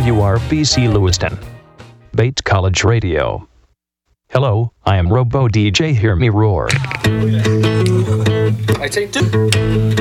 WRBC Lewiston. Bates College Radio. Hello, I am Robo DJ Hear Me Roar. I take two.